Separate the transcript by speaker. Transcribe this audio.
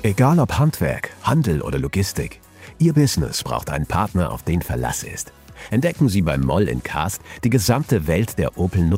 Speaker 1: Egal ob Handwerk, Handel oder Logistik, Ihr Business braucht einen Partner, auf den Verlass ist. Entdecken Sie beim Moll in Cast die gesamte Welt der Opel